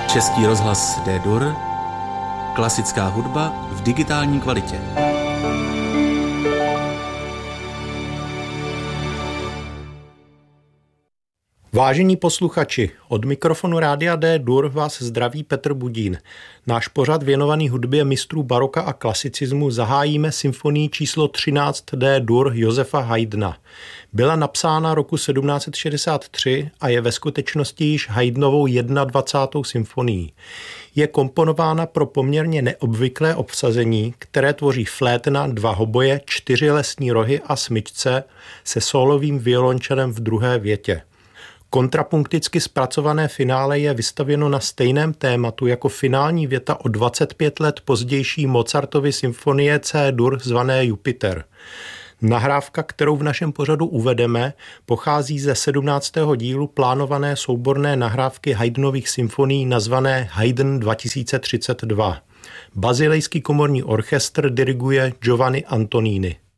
Český rozhlas D-Dur, klasická hudba v digitální kvalitě. Vážení posluchači, od mikrofonu Rádia D-Dur vás zdraví Petr Budín. Náš pořad věnovaný hudbě mistrů baroka a klasicismu zahájíme symfonií číslo 13 D-Dur Josefa Haydna. Byla napsána roku 1763 a je ve skutečnosti již Haydnovou 21. symfonií. Je komponována pro poměrně neobvyklé obsazení, které tvoří flétna, 2 hoboje, 4 lesní rohy a smyčce se sólovým violončelem v druhé větě. Kontrapunkticky zpracované finále je vystavěno na stejném tématu jako finální věta o 25 let pozdější Mozartovy symfonie C-dur zvané Jupiter. Nahrávka, kterou v našem pořadu uvedeme, pochází ze 17. dílu plánované souborné nahrávky Haydnových symfonií nazvané Haydn 2032. Bazilejský komorní orchestr diriguje Giovanni Antonini.